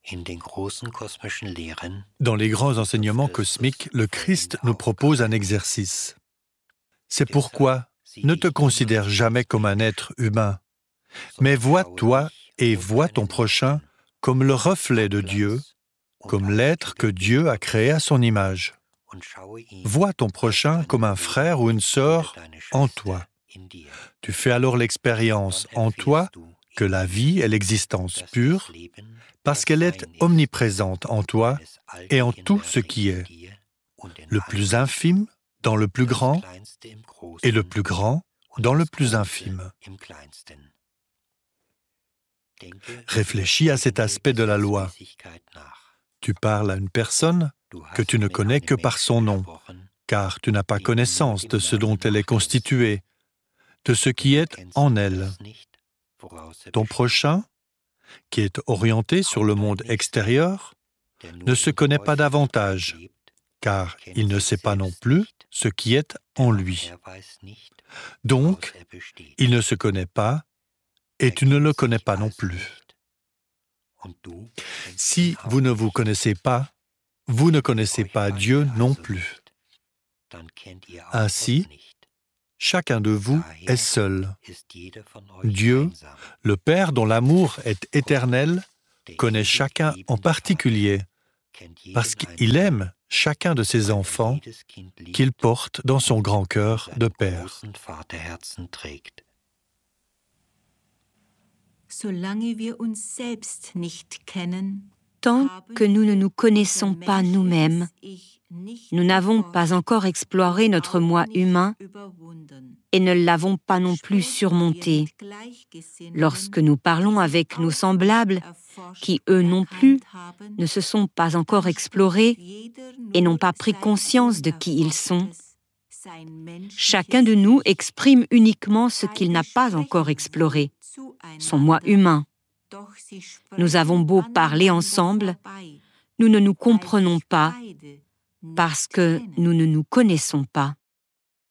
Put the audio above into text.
Dans les grands enseignements cosmiques, le Christ nous propose un exercice. C'est pourquoi ne te considère jamais comme un être humain, mais vois-toi et vois ton prochain comme le reflet de Dieu, comme l'être que Dieu a créé à son image. Vois ton prochain comme un frère ou une sœur en toi. Tu fais alors l'expérience en toi que la vie est l'existence pure, parce qu'elle est omniprésente en toi et en tout ce qui est, le plus infime dans le plus grand et le plus grand dans le plus infime. Réfléchis à cet aspect de la loi. Tu parles à une personne que tu ne connais que par son nom, car tu n'as pas connaissance de ce dont elle est constituée, de ce qui est en elle. Ton prochain, qui est orienté sur le monde extérieur, ne se connaît pas davantage, car il ne sait pas non plus ce qui est en lui. Donc, il ne se connaît pas et tu ne le connais pas non plus. Si vous ne vous connaissez pas, vous ne connaissez pas Dieu non plus. Ainsi, chacun de vous est seul. Dieu, le Père dont l'amour est éternel, connaît chacun en particulier, parce qu'il aime chacun de ses enfants qu'il porte dans son grand cœur de Père. Tant que nous ne nous connaissons pas nous-mêmes, nous n'avons pas encore exploré notre moi humain et ne l'avons pas non plus surmonté. Lorsque nous parlons avec nos semblables, qui eux non plus ne se sont pas encore explorés et n'ont pas pris conscience de qui ils sont, chacun de nous exprime uniquement ce qu'il n'a pas encore exploré, son moi humain. Nous avons beau parler ensemble, nous ne nous comprenons pas parce que nous ne nous connaissons pas.